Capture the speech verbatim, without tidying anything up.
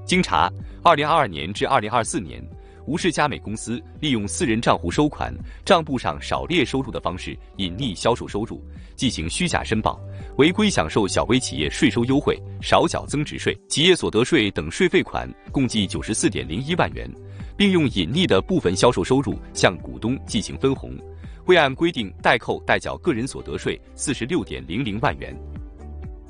经查，二零二二年至二零二四年，吴氏佳美公司利用私人账户收款、账簿上少列收入的方式隐匿销售收入，进行虚假申报，违规享受小微企业税收优惠、少缴增值税、企业所得税等税费款共计九十四点零一万元，并用隐匿的部分销售收入向股东进行分红，未按规定代扣代缴个人所得税四十六点零零万元。